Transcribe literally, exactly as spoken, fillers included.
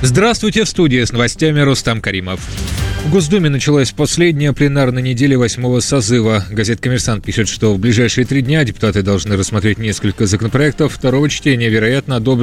Здравствуйте, в студии с новостями Рустам Каримов. В Госдуме началась последняя пленарная неделя восьмого созыва. Газета «Коммерсант» пишет, что в ближайшие три дня депутаты должны рассмотреть несколько законопроектов. Второго чтения, вероятно, одобрят